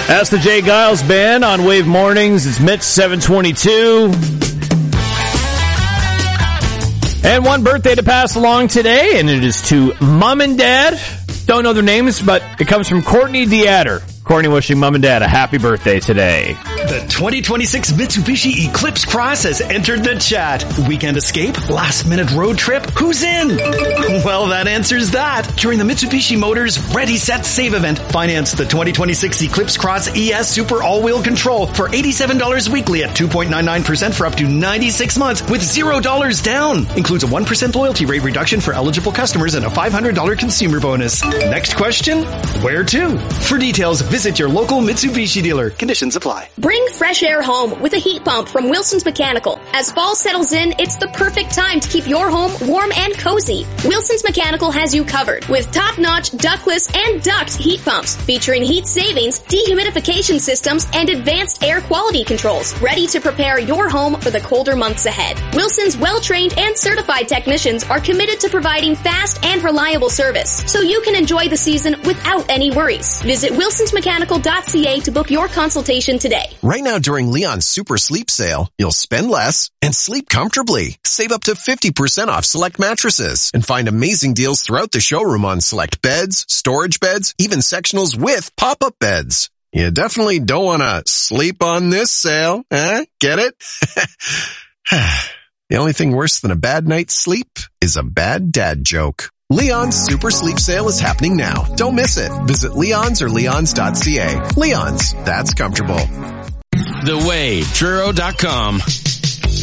That's the Jay Giles Band on Wave Mornings. It's Mitch 722. And one birthday to pass along today, and it is to Mom and Dad. Don't know their names, but it comes from Courtney DeAdder. Courtney wishing Mom and Dad a happy birthday today. The 2026 Mitsubishi Eclipse Cross has entered the chat. Weekend escape? Last minute road trip? Who's in? Well, that answers that. During the Mitsubishi Motors Ready Set Save event, finance the 2026 Eclipse Cross ES Super All-Wheel Control for $87 weekly at 2.99% for up to 96 months with $0 down. Includes a 1% loyalty rate reduction for eligible customers and a $500 consumer bonus. Next question? Where to? For details, visit your local Mitsubishi dealer. Conditions apply. Bring fresh air home with a heat pump from Wilson's Mechanical. As fall settles in, it's the perfect time to keep your home warm and cozy. Wilson's Mechanical has you covered with top-notch ductless and duct heat pumps featuring heat savings, dehumidification systems, and advanced air quality controls, ready to prepare your home for the colder months ahead. Wilson's well-trained and certified technicians are committed to providing fast and reliable service, so you can enjoy the season without any worries. Visit wilsonsmechanical.ca to book your consultation today. Right now during Leon's Super Sleep Sale, you'll spend less and sleep comfortably. Save up to 50% off select mattresses and find amazing deals throughout the showroom on select beds, storage beds, even sectionals with pop-up beds. You definitely don't want to sleep on this sale, eh? Get it? The only thing worse than a bad night's sleep is a bad dad joke. Leon's Super Sleep Sale is happening now. Don't miss it. Visit Leon's or leons.ca. Leon's, that's comfortable. The Way, Truro.com.